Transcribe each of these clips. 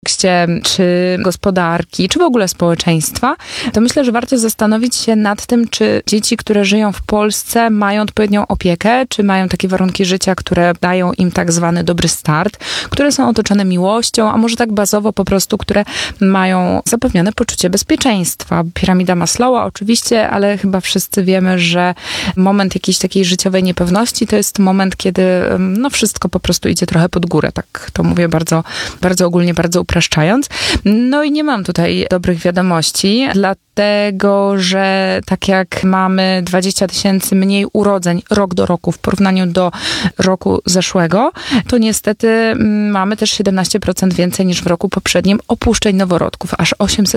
kontekście czy gospodarki, czy w ogóle społeczeństwa, to myślę, że warto zastanowić się nad tym, czy dzieci, które żyją w Polsce, mają odpowiednią opiekę, czy mają takie warunki życia, które dają im tak zwany dobry start, które są otoczone miłością, a może tak bazowo po prostu, które mają zapewnione poczucie bezpieczeństwa. Piramida Maslowa oczywiście, ale chyba wszyscy wiemy, że moment jakiejś takiej życiowej niepewności to jest moment, kiedy wszystko po prostu idzie trochę pod górę. Tak to mówię bardzo, bardzo ogólnie, bardzo upraszczając. No i nie mam tutaj dobrych wiadomości, dlatego, że tak jak mamy 20 000 mniej urodzeń rok do roku w porównaniu do roku zeszłego, to niestety mamy też 17% więcej niż w roku poprzednim opuszczeń noworodków. Aż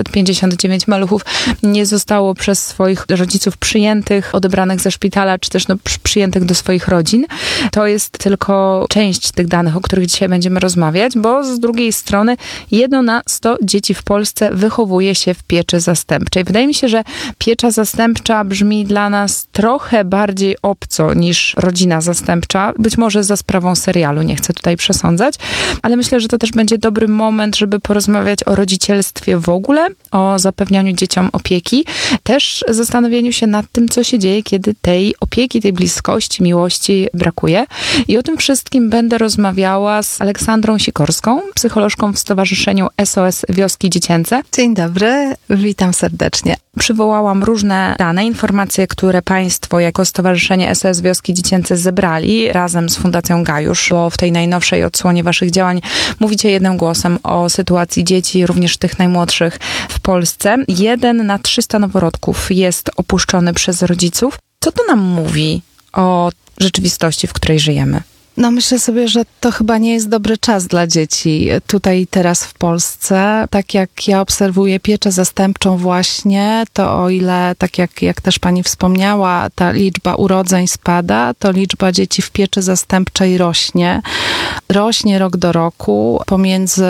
859 maluchów nie zostało przez swoich rodziców przyjętych, odebranych ze szpitala, czy też przyjętych do swoich rodzin. To jest tylko część tych danych, o których dzisiaj będziemy rozmawiać, bo z drugiej strony 1 na 100 dzieci w Polsce wychowuje się w pieczy zastępczej. Wydaje mi się, że piecza zastępcza brzmi dla nas trochę bardziej obco niż rodzina zastępcza. Być może za sprawą serialu, nie chcę tutaj przesądzać, ale myślę, że to też będzie dobry moment, żeby porozmawiać o rodzicielstwie w ogóle, o zapewnianiu dzieciom opieki, też zastanowieniu się nad tym, co się dzieje, kiedy tej opieki, tej bliskości, miłości brakuje. I o tym wszystkim będę rozmawiała z Aleksandrą Sikorską, psycholożką w Stowarzyszeniu SOS Wioski Dziecięce. Dzień dobry, witam serdecznie. Przywołałam różne dane, informacje, które Państwo jako Stowarzyszenie SOS Wioski Dziecięce zebrali razem z Fundacją Gajusz, bo w tej najnowszej odsłonie Waszych działań mówicie jednym głosem o sytuacji dzieci, również tych najmłodszych w Polsce. 1 na 300 noworodków jest opuszczony przez rodziców. Co to nam mówi o rzeczywistości, w której żyjemy? No myślę sobie, że to chyba nie jest dobry czas dla dzieci tutaj i teraz w Polsce. Tak jak ja obserwuję pieczę zastępczą właśnie, to o ile, tak jak też pani wspomniała, ta liczba urodzeń spada, to liczba dzieci w pieczy zastępczej rośnie. Rośnie rok do roku. Pomiędzy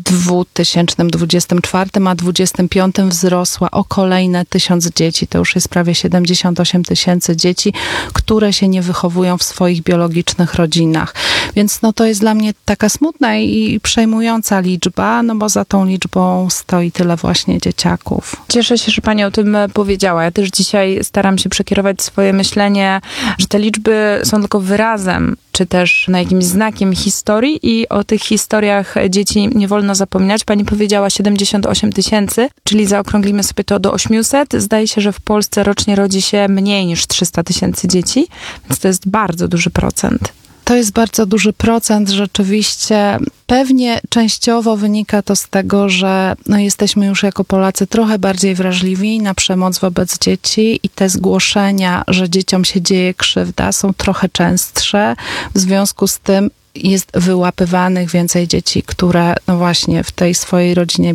2024 a 2025 wzrosła o kolejne 1000 dzieci. To już jest prawie 78 000 dzieci, które się nie wychowują w swoich biologicznych rodzinach. Więc to jest dla mnie taka smutna i przejmująca liczba, bo za tą liczbą stoi tyle właśnie dzieciaków. Cieszę się, że pani o tym powiedziała. Ja też dzisiaj staram się przekierować swoje myślenie, że te liczby są tylko wyrazem, czy też jakimś znakiem historii i o tych historiach dzieci nie wolno zapominać. Pani powiedziała 78 000, czyli zaokrąglimy sobie to do 800. Zdaje się, że w Polsce rocznie rodzi się mniej niż 300 000 dzieci, więc to jest bardzo duży procent. To jest bardzo duży procent rzeczywiście. Pewnie częściowo wynika to z tego, że jesteśmy już jako Polacy trochę bardziej wrażliwi na przemoc wobec dzieci i te zgłoszenia, że dzieciom się dzieje krzywda, są trochę częstsze. W związku z tym jest wyłapywanych więcej dzieci, które właśnie w tej swojej rodzinie